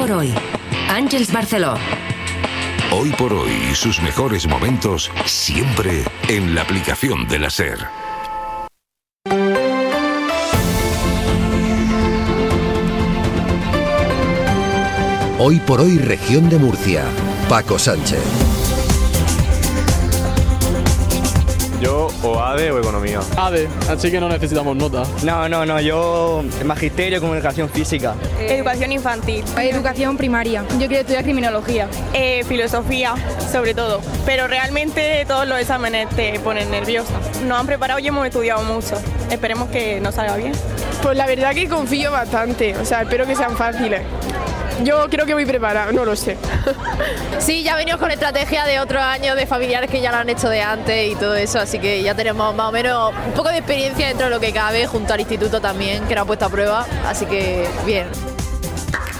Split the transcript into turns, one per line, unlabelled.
por hoy. Àngels Barceló.
Hoy por hoy y sus mejores momentos siempre en la aplicación de la SER.
Hoy por hoy, región de Murcia. Paco Sánchez.
Yo o ADE o Economía.
ADE, así que no necesitamos nota.
No, yo Magisterio, Comunicación Física.
Educación infantil.
Educación primaria. Yo quiero estudiar criminología.
Filosofía, sobre todo. Pero realmente todos los exámenes te ponen nerviosa. Nos han preparado y hemos estudiado mucho. Esperemos que nos salga bien.
Pues la verdad que confío bastante, o sea, espero que sean fáciles. Yo creo que voy preparada, no lo sé.
Sí, ya venimos con estrategia de otros años de familiares que ya lo han hecho de antes y todo eso, así que ya tenemos más o menos un poco de experiencia dentro de lo que cabe, junto al instituto también, que nos ha puesto a prueba, así que bien.